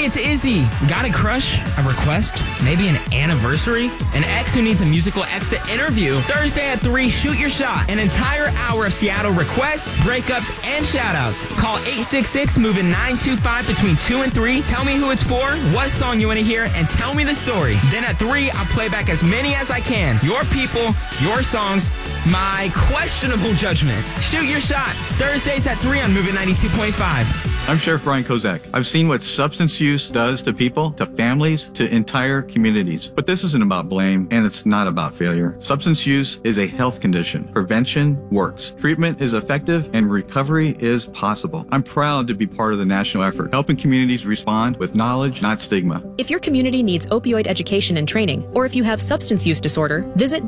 it's Izzy. Got a crush? A request? Maybe an anniversary? An ex who needs a musical exit interview? Thursday at 3, shoot your shot. An entire hour of Seattle requests, breakups, and shoutouts. Call 866-MOVING-925 between 2 and 3. Tell me who it's for, what song you want to hear, and tell me the story. Then at 3, I'll play back as many as I can. Your people, your songs, my questionable judgment. Shoot your shot. Thursdays at 3 on Moving 92.5. I'm Sheriff Brian Kozak. I've seen what substance use does to people, to families, to entire communities. But this isn't about blame, and it's not about failure. Substance use is a health condition. Prevention works. Treatment is effective, and recovery is possible. I'm proud to be part of the national effort, helping communities respond with knowledge, not stigma. If your community needs opioid education and training, or if you have substance use disorder, visit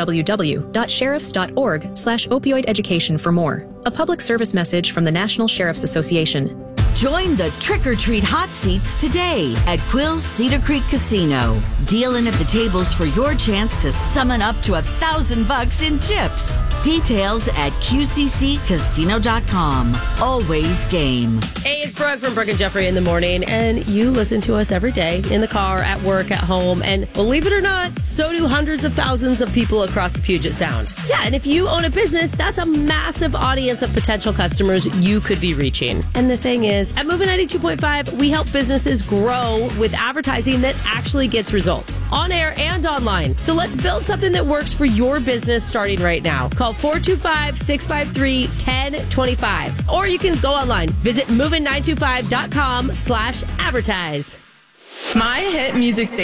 www.sheriffs.org/opioid education for more. A public service message from the National Sheriff's Association. Join the trick-or-treat hot seats today at Quill's Cedar Creek Casino. Deal in at the tables for your chance to summon up to $1,000 in chips. Details at qcccasino.com. Always game. Hey, it's Brooke from Brooke and Jeffrey in the morning, and you listen to us every day in the car, at work, at home, and believe it or not, so do hundreds of thousands of people across the Puget Sound. Yeah, and if you own a business, that's a massive audience of potential customers you could be reaching. And the thing is, at Moving 92.5, we help businesses grow with advertising that actually gets results on air and online. So let's build something that works for your business starting right now. Call 425-653-1025. Or you can go online. Visit moving925.com/advertise. My hit music station.